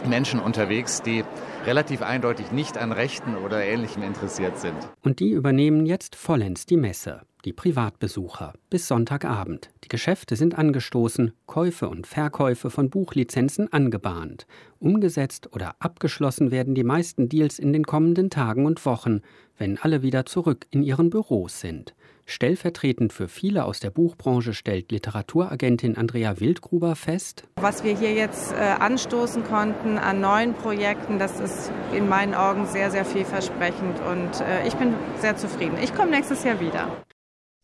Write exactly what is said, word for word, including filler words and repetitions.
Menschen unterwegs, die relativ eindeutig nicht an Rechten oder Ähnlichem interessiert sind. Und die übernehmen jetzt vollends die Messe. Die Privatbesucher bis Sonntagabend. Die Geschäfte sind angestoßen, Käufe und Verkäufe von Buchlizenzen angebahnt. Umgesetzt oder abgeschlossen werden die meisten Deals in den kommenden Tagen und Wochen, wenn alle wieder zurück in ihren Büros sind. Stellvertretend für viele aus der Buchbranche stellt Literaturagentin Andrea Wildgruber fest: Was wir hier jetzt äh, anstoßen konnten an neuen Projekten, das ist in meinen Augen sehr, sehr vielversprechend und äh, ich bin sehr zufrieden. Ich komme nächstes Jahr wieder.